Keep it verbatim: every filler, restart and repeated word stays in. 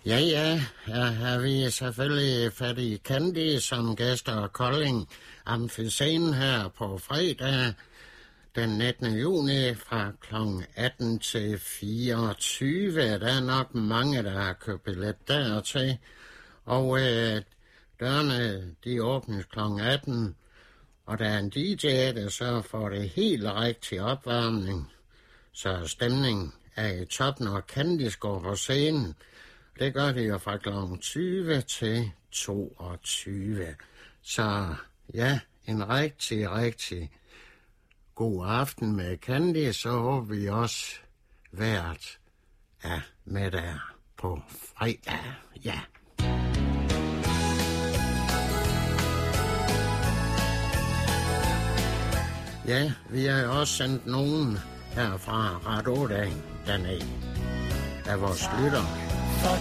Ja, ja, her har vi selvfølgelig fat i Candy som gæster og Kolding Amfiscene her på fredag den nittende juni fra klokken atten til fireogtyve. Der er nok mange, der har købt billet dertil. Og øh, dørene, de åbnes klokken atten, og der er en D J, der sørger for det helt rigtige opvarmning. Så stemningen er i top, når Candy går på scenen. Det gør det jo fra klokken tyve til toogtyve. Så ja, en rigtig, rigtig god aften med Candy. Så håber vi også været ja, med der på fredag. Ja. Ja, vi har jo også sendt nogen her fra Radio Dagen dernede af vores lytter.